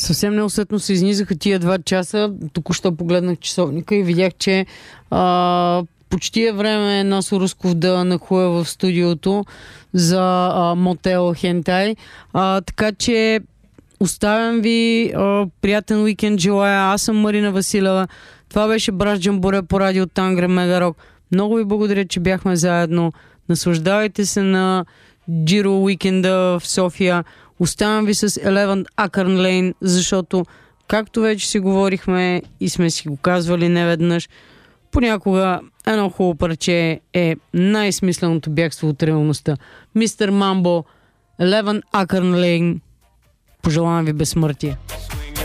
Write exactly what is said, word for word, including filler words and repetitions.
Съвсем неусетно се изнизаха тия два часа. Току-що погледнах часовника и видях, че а, почти е време Насо Русков да нахуя в студиото за а, мотел Хентай. А, така че оставям ви, а, приятен уикенд желая. Аз съм Марина Василева. Това беше Браш Джамбуре по радио Тангра Мегарок. Много ви благодаря, че бяхме заедно. Наслаждавайте се на Джиро уикенда в София. Оставям ви с Eleven Acorn Lane, защото, както вече си говорихме и сме си го казвали неведнъж, понякога едно хубаво парче е най-смисленото бягство от реалността. Мистер Мамбо, Eleven Acorn Lane, пожелавам ви безсмъртие.